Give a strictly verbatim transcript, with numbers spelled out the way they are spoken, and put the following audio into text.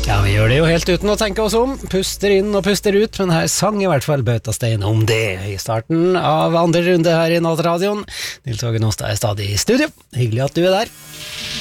Ja, vi gjør det jo helt uten å tenke oss om. Puster inn og puster ut, men her sang i hvert fall Bautastein om det i starten av andre runde her i Nattradioen. Nils Åge Nostad er stadig i studio. Hyggelig at du er der.